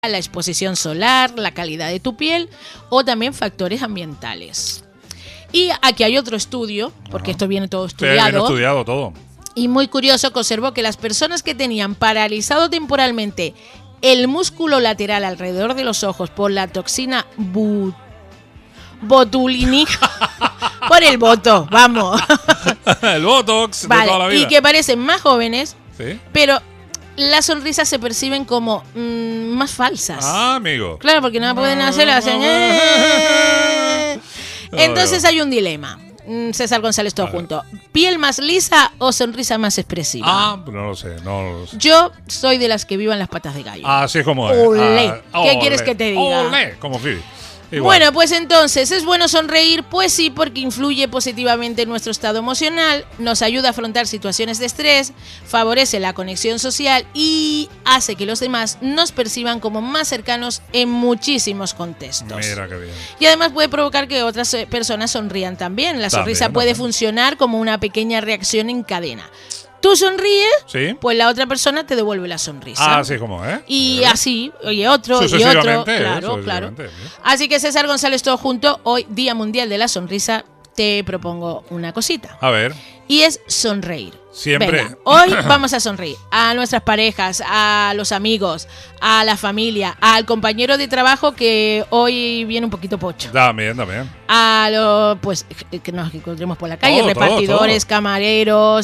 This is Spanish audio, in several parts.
la exposición solar, la calidad de tu piel o también factores ambientales. Y aquí hay otro estudio, porque esto viene todo estudiado. Sí, viene estudiado todo. Y muy curioso que observó que las personas que tenían paralizado temporalmente el músculo lateral alrededor de los ojos por la toxina botulínica, por el boto, vamos. El botox vale, de toda la vida. Y que parecen más jóvenes, ¿Sí? pero las sonrisas se perciben como más falsas. Ah, amigo. Claro, porque no pueden hacer la Entonces hay un dilema. César González, todo junto. ¿Piel más lisa o sonrisa más expresiva? Ah, no lo sé, no lo sé. Yo soy de las que vivan las patas de gallo. Así es como es. Olé. ¿Qué quieres que te diga? Olé, como Phoebe. Igual. Bueno, pues entonces, ¿es bueno sonreír? Pues sí, porque influye positivamente en nuestro estado emocional, nos ayuda a afrontar situaciones de estrés, favorece la conexión social y hace que los demás nos perciban como más cercanos en muchísimos contextos. Mira qué bien. Y además puede provocar que otras personas sonrían también. La sonrisa puede funcionar como una pequeña reacción en cadena. Tú sonríes, ¿Sí? pues la otra persona te devuelve la sonrisa. Así como, ¿eh? Y así, oye, otro, y otro. Claro, claro. Así que César González, todo junto, hoy, Día Mundial de la Sonrisa, te propongo una cosita. A ver. Y es sonreír. Siempre. Venga, hoy vamos a sonreír a nuestras parejas, a los amigos, a la familia, al compañero de trabajo que hoy viene un poquito pocho. También. A los, pues, que nos encontremos por la calle, Todo, repartidores, todo. Camareros,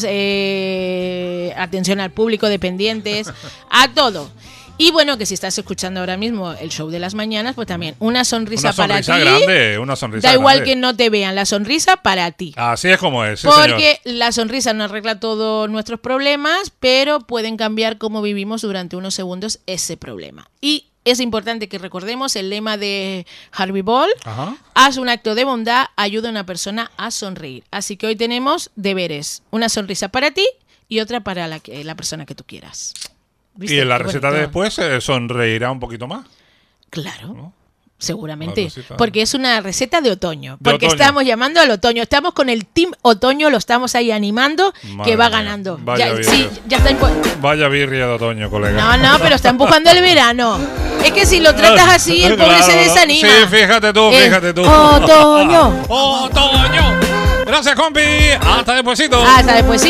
atención al público, dependientes, a todo. Y bueno, que si estás escuchando ahora mismo el show de las mañanas, pues también una sonrisa para ti. Una sonrisa da igual grande. que no te vean, la sonrisa para ti. Así es como es, sí, Porque la sonrisa no arregla todos nuestros problemas, pero pueden cambiar cómo vivimos durante unos segundos ese problema. Y es importante que recordemos el lema de Harvey Ball: haz un acto de bondad, ayuda a una persona a sonreír. Así que hoy tenemos deberes: una sonrisa para ti y otra para la persona que tú quieras. ¿Viste? Y en la receta de después sonreirá un poquito más. Claro. ¿No? Seguramente, porque es una receta de otoño, porque otoño. Estamos llamando al otoño, estamos con el Team Otoño, lo estamos ahí animando, que va ganando. Vaya ya está Vaya birria de otoño, colega. No, pero está empujando el verano. Es que si lo tratas así, el pobre se desanima. Sí, fíjate tú. Otoño. Otoño. Gracias, compi. Hasta despuesito. Hasta después.